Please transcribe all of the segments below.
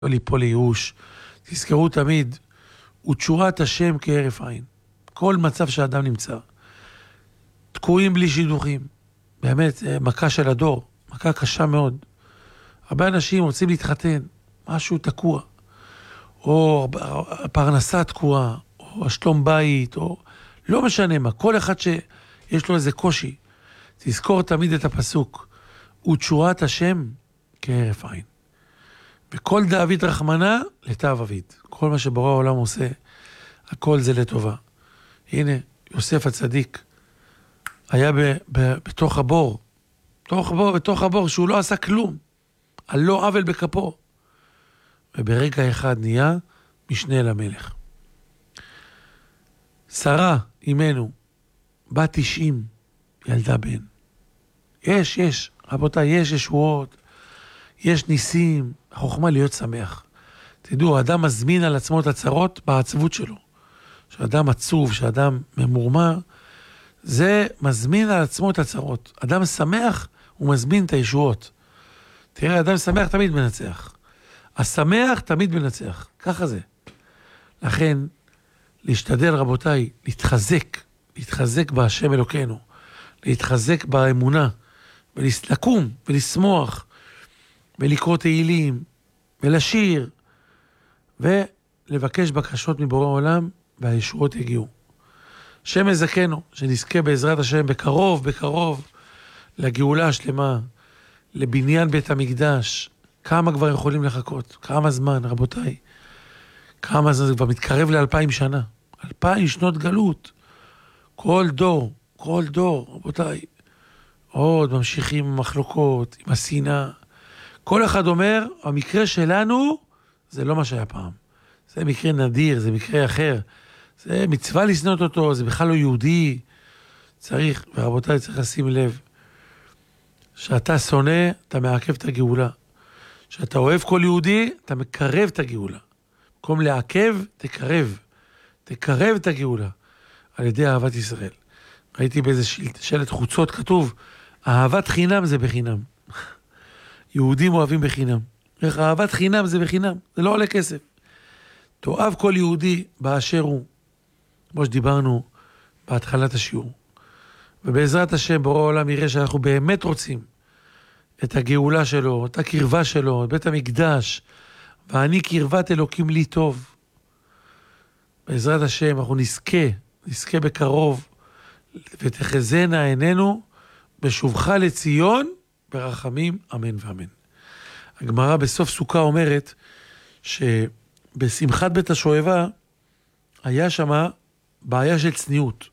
לא ליפול לייאוש. תזכרו תמיד, ותשורת השם כהרף עין. כל מצב שהאדם נמצא. תקועים בלי שידוכים. באמת, מכה של הדור. מכה קשה מאוד. הרבה אנשים רוצים להתחתן. משהו תקוע. או הפרנסה תקועה. או השלום בית. או לא משנה מה. כל אחד שיש לו איזה קושי. תזכור תמיד את הפסוק. ותשורת השם כהרף עין. וכל דאבית רחמנה לטב אביד. כל מה שבורא העולם עושה, הכל זה לטובה. הנה, יוסף הצדיק היה בתוך הבור. בתוך הבור שהוא לא עשה כלום. על לא עוול בכפו. וברגע אחד נהיה משנה למלך. שרה, אמנו, בת 90, ילדה בן. יש, רבותיי, יש ישועות, יש ניסים, החוכמה להיות שמח. תדעו, האדם מזמין על עצמו את הצרות בעצבות שלו. שאדם עצוב, שאדם ממורמר, זה מזמין על עצמו את הצרות. אדם שמח, הוא מזמין את הישועות. תראה, אדם שמח תמיד מנצח. השמח תמיד מנצח. ככה זה. לכן, להשתדל, רבותיי, להתחזק בהשם אלוקינו, להתחזק באמונה, ולקום ולשמוח, ולקרוא תהילים, ולשיר, ולבקש בקשות מבורא העולם, והישועות יגיעו. השם יזכנו, שנזכה בעזרת השם בקרוב לגאולה השלמה, לבניין בית המקדש. כמה כבר יכולים לחכות? כמה זמן, רבותיי? כמה זמן? זה כבר מתקרב ל2000 שנה. 2000 שנות גלות. כל דור, רבותיי. עוד ממשיכים עם מחלוקות, עם השנאה. כל אחד אומר, המקרה שלנו זה לא מה שהיה פעם. זה מקרה נדיר, זה מקרה אחר. זה מצווה לשנות אותו, זה בכלל לא יהודי. צריך, ורבותיי, צריך לשים לב, שאתה שונא, אתה מעכב את הגאולה. שאתה אוהב כל יהודי, אתה מקרב את הגאולה. במקום לעכב, תקרב את הגאולה. על ידי אהבת ישראל. ראיתי באיזה שלט חוצות כתוב, אהבת חינם זה בחינם. יהודים אוהבים בחינם. איך אהבת חינם זה בחינם, זה לא עולה כסף. תאהב כל יהודי באשר הוא, כמו שדיברנו בהתחלת השיעור. ובעזרת השם בורא העולם יראה שאנחנו באמת רוצים את הגאולה שלו, את הקרבה שלו, את בית המקדש, ואני קרבת אלוקים לי טוב. בעזרת השם אנחנו נזכה בקרוב, ותחזינה עינינו בשובך לציון ברחמים אמן ואמן. הגמרא בסוף סוכה אומרת שבשמחת בית השואבה היה שמה בעיה של צניעות.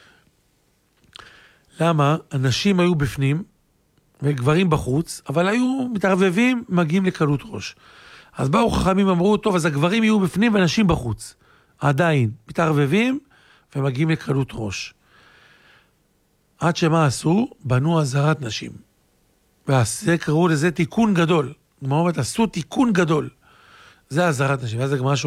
למה? אנשים היו בפנים וגברים בחוץ, אבל היו מתערבבים, מגיעים לקלות ראש. אז באו חכמים אמרו, טוב, אז הגברים יהיו בפנים ונשים בחוץ. עדיין מתערבבים ומגיעים לקלות ראש. עד שמה עשו? בנו עזרת נשים. וזה קראו לזה תיקון גדול. כמו אומרת, עשו תיקון גדול. זה עזרת נשים. ואז הגמרא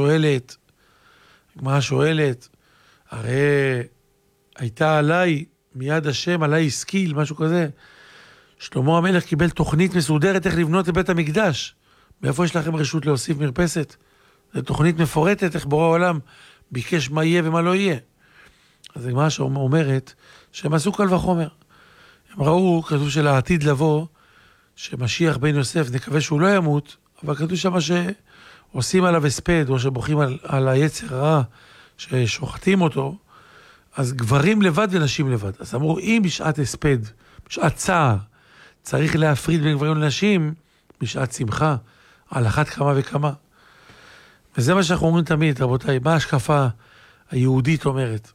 שואלת, הרי הייתה עליי, מיד השם, עליי השכיל, משהו כזה. שלמה המלך קיבל תוכנית מסודרת איך לבנות את בית המקדש. מאיפה יש לכם רשות להוסיף מרפסת? זו תוכנית מפורטת, איך בורא העולם ביקש מה יהיה ומה לא יהיה. אז הגמרא אומרת שהם עשו קל וחומר. הם ראו, כתוב של העתיד לבוא, שמשיח בן יוסף, נקווה שהוא לא ימות, אבל כתוב שם שעושים עליו הספד, או שבוכים על היצר הרע, ששוחטים אותו, אז גברים לבד ונשים לבד. אז אמרו, אם בשעת הספד, בשעת צער, צריך להפריד בין גברים לנשים, בשעת שמחה, על אחת כמה וכמה. וזה מה שאנחנו אומרים תמיד, רבותיי, מה ההשקפה היהודית אומרת?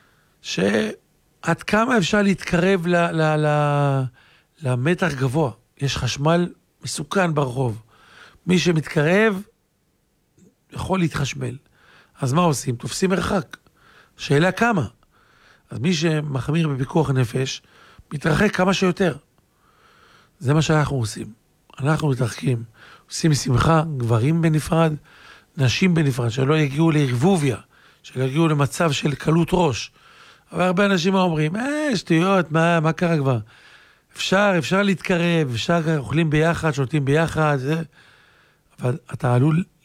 שעד כמה אפשר להתקרב למתח גבוה. יש חשמל מסוכן ברחוב. מי שמתקרב יכול להתחשמל. אז מה עושים? תופסים מרחק. שאלה כמה? אז מי שמחמיר בפיקוח נפש, מתרחק כמה שיותר. זה מה שאנחנו עושים. אנחנו מתרחקים. עושים שמחה, גברים בנפרד, נשים בנפרד, שלא יגיעו לערבוביה, שלא יגיעו למצב של קלות ראש. אבל הרבה אנשים אומרים, שטויות, מה קרה כבר? אפשר להתקרב, אפשר אוכלים ביחד, שותים ביחד, זה... אבל אתה עלול